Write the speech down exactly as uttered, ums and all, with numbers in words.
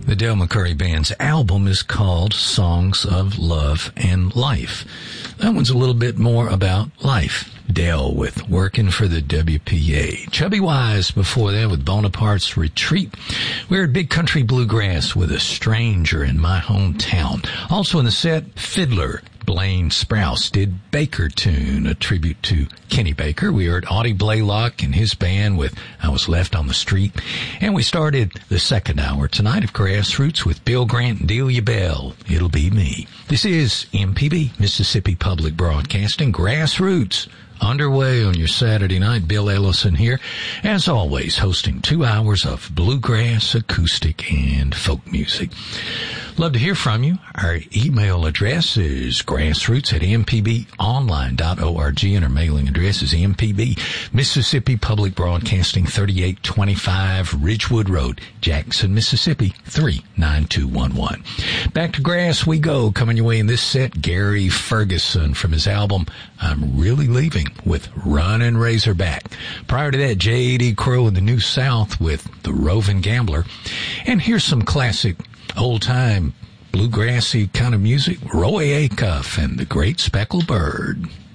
The Del McCoury Band's album is called Songs of Love and Life. That one's a little bit more about life. Del with Working for the W P A. Chubby Wise before that with Bonaparte's Retreat. We're at Big Country Bluegrass with A Stranger in My Hometown. Also in the set, Fiddler. Blaine Sprouse did Baker Tune, a tribute to Kenny Baker. We heard Audie Blaylock and his band with I Was Left on the Street. And we started the second hour tonight of Grassroots with Bill Grant and Delia Bell. It'll Be Me. This is M P B, Mississippi Public Broadcasting, Grassroots. Underway on your Saturday night. Bill Ellison here, as always, hosting two hours of bluegrass, acoustic, and folk music. Love to hear from you. Our email address is grassroots at m p b online dot org, and our mailing address is M P B, Mississippi Public Broadcasting, thirty-eight twenty-five Ridgewood Road, Jackson, Mississippi, three nine two one one. Back to grass we go. Coming your way in this set, Gary Ferguson from his album I'm Really Leaving with Runnin' Razorback. Prior to that, J D. Crowe in the New South with The Roving Gambler. And here's some classic old-time bluegrassy kind of music, Roy Acuff and the Great Speckled Bird.